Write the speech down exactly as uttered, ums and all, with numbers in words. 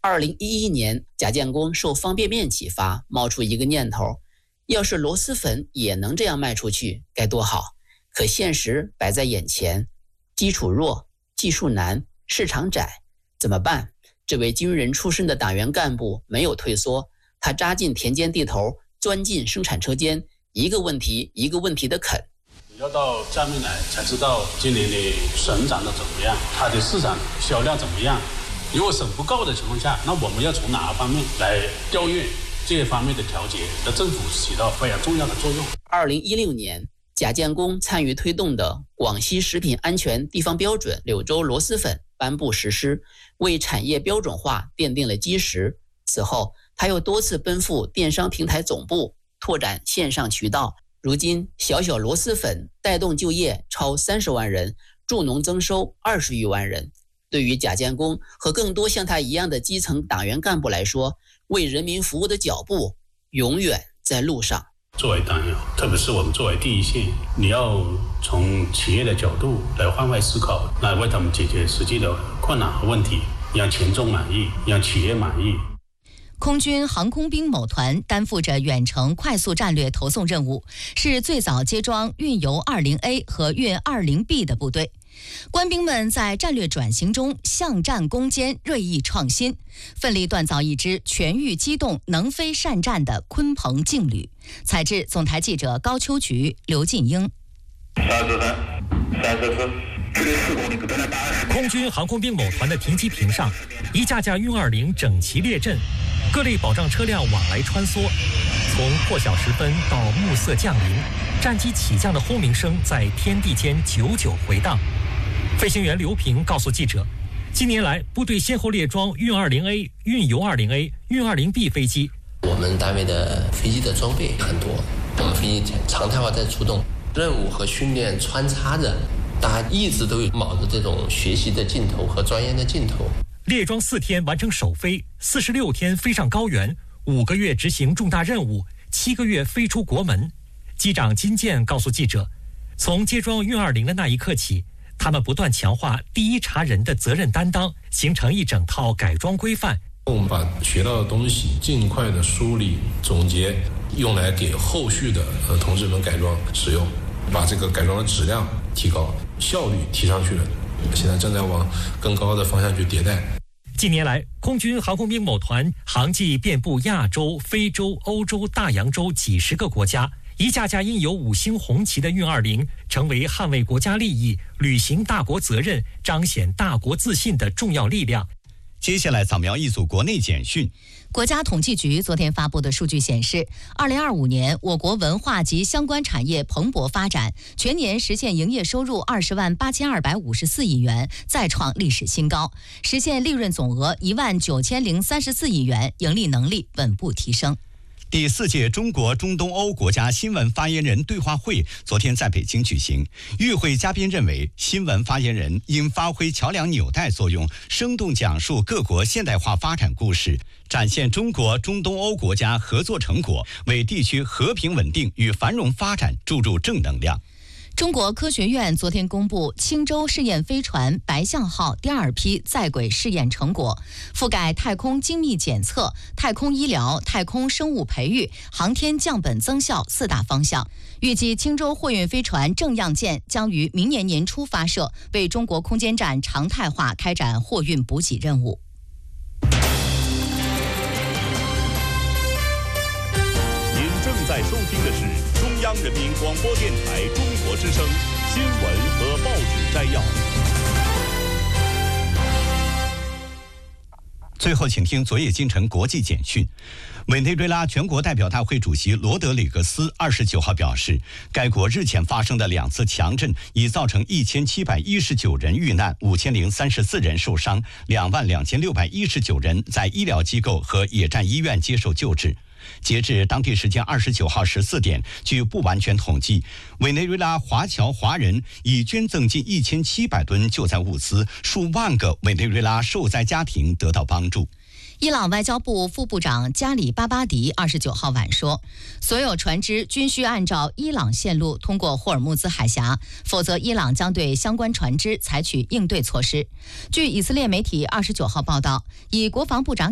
二零一一年，贾建功受方便面启发，冒出一个念头：要是螺蛳粉也能这样卖出去，该多好！可现实摆在眼前，基础弱，技术难，市场窄，怎么办？这位军人出身的党员干部没有退缩，他扎进田间地头，钻进生产车间，一个问题一个问题的啃。 要到下面来才知道今年的省涨得怎么样，它的市场销量怎么样。如果省不够的情况下，那我们要从哪个方面来调运这些方面的调节，那政府起到非常重要的作用。 二零一六年，贾建功参与推动的广西食品安全地方标准柳州螺蛳粉颁布实施，为产业标准化奠定了基石。此后，他又多次奔赴电商平台总部，拓展线上渠道。如今，小小螺蛳粉带动就业超三十万人，助农增收二十余万人。对于贾建功和更多像他一样的基层党员干部来说，为人民服务的脚步永远在路上。 作为党员，特别是我们作为第一线，你要从企业的角度来换位思考，来为他们解决实际的困难和问题，让群众满意，让企业满意。 空军航空兵某团担负着远程快速战略投送任务，是最早接装运油 二十 A 和运 二十 B 的部队。官兵们在战略转型中向战攻坚，锐意创新，奋力锻造一支全域机动、能飞善战的鲲鹏劲旅。采制总台记者高秋菊、刘进英。 三十三、三十四。 空军航空兵某团的停机坪上，一架架运二零整齐列阵，各类保障车辆往来穿梭。从破晓时分到暮色降临，战机起降的轰鸣声在天地间久久回荡。飞行员刘平告诉记者，近年来部队先后列装运 二十 A、运油 二十 A、运 二十 B 飞机。 我们单位的飞机的装备很多，我们飞机常态化在出动，任务和训练穿插着，大家一直都有卯着这种学习的劲头和钻研的劲头。 列装四天完成首飞，四十六天飞上高原，五个月执行重大任务，七个月飞出国门。机长金健告诉记者，从接装运二零的那一刻起，他们不断强化第一查人的责任担当，形成一整套改装规范。 我们把学到的东西尽快的梳理总结，用来给后续的呃同志们改装使用，把这个改装的质量提高，效率提上去了。现在正在往更高的方向去迭代。 近年来，空军航空兵某团航迹遍布亚洲、非洲、欧洲、大洋洲几十个国家，一架架印有五星红旗的运二零成为捍卫国家利益、履行大国责任、彰显大国自信的重要力量。 接下来扫描一组国内简讯。 国家统计局昨天发布的数据显示，二零二五年我国文化及相关产业蓬勃发展，全年实现营业收入二十万八千二百五十四亿元，再创历史新高，实现利润总额一万九千零三十四亿元，盈利能力稳步提升。 第四届中国中东欧国家新闻发言人对话会昨天在北京举行。与会嘉宾认为，新闻发言人应发挥桥梁纽带作用，生动讲述各国现代化发展故事，展现中国中东欧国家合作成果，为地区和平稳定与繁荣发展注入正能量。 中国科学院昨天公布青州试验飞船白象号第二批在轨试验成果，覆盖太空精密检测、太空医疗、太空生物培育、航天降本增效四大方向。预计青州货运飞船正样舰将于明年年初发射，为中国空间站常态化开展货运补给任务。 您正在收听的是中央人民广播电台中国之声新闻和报纸摘要。 最后，请听昨夜今晨国际简讯。委内瑞拉全国代表大会主席罗德里格斯二十九号表示，该国日前发生的两次强震已造成一千七百一十九人遇难，五千零三十四人受伤，两万两千六百一十九人在医疗机构和野战医院接受救治。截至当地时间二十九号十四点，据不完全统计，委内瑞拉华侨华人已捐赠近一千七百吨救灾物资，数万个委内瑞拉受灾家庭得到帮助。 伊朗外交部副部长加里巴巴迪二十九号晚说，所有船只均需按照伊朗线路通过霍尔木兹海峡，否则伊朗将对相关船只采取应对措施。据以色列媒体二十九号报道，以国防部长